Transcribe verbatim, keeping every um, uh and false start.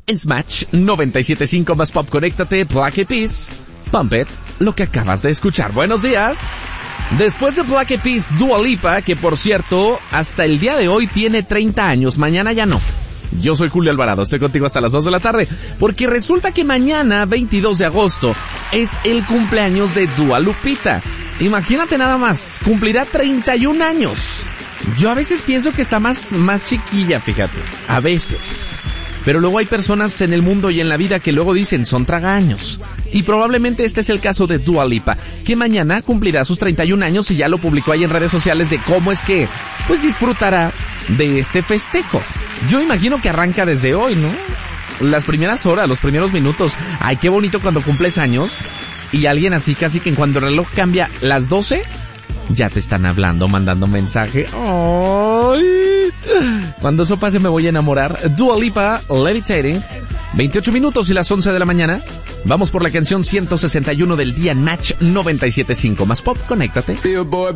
Es Match noventa y siete punto cinco más pop. Conéctate, Black Eyed Peas, Pump It, lo que acabas de escuchar. Buenos días. Después de Black Eyed Peas, Dua Lipa, que por cierto, hasta el día de hoy tiene treinta años, mañana ya no. Yo soy Julio Alvarado, estoy contigo hasta las dos de la tarde, porque resulta que mañana, veintidós de agosto, es el cumpleaños de Dua Lupita. Imagínate nada más, cumplirá treinta y un años. Yo a veces pienso que está más, más chiquilla, fíjate, a veces. Pero luego hay personas en el mundo y en la vida que luego dicen son tragaños. Y probablemente este es el caso de Dua Lipa, que mañana cumplirá sus treinta y un años y ya lo publicó ahí en redes sociales de cómo es que, pues disfrutará de este festejo. Yo imagino que arranca desde hoy, ¿no? Las primeras horas, los primeros minutos. Ay, qué bonito cuando cumples años y alguien así casi que cuando el reloj cambia las doce, ya te están hablando, mandando mensaje. ¡Ay! Cuando eso pase me voy a enamorar. Dua Lipa, Levitating. veintiocho minutos y las once de la mañana. Vamos por la canción ciento sesenta y uno del día en Match noventa y siete punto cinco. Más pop, conéctate.